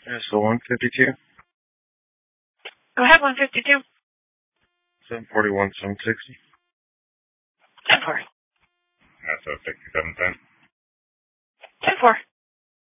Yeah, so 152. Go ahead, 152. 741, 760. 10-4. So 67 cents. 10-4.